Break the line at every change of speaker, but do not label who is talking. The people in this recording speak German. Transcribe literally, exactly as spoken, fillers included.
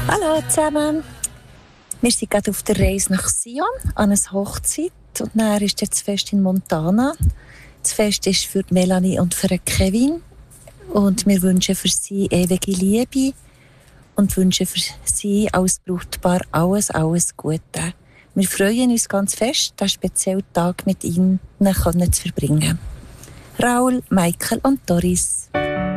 Hallo zusammen. Wir sind gerade auf der Reise nach Sion an einer Hochzeit und dann ist jetzt das Fest in Montana. Das Fest ist für Melanie und für Kevin und wir wünschen für sie ewige Liebe und wünschen für sie als Brautpaar alles, alles Gute. Wir freuen uns ganz fest, diesen speziellen Tag mit ihnen zu verbringen. Raoul, Michael und Doris.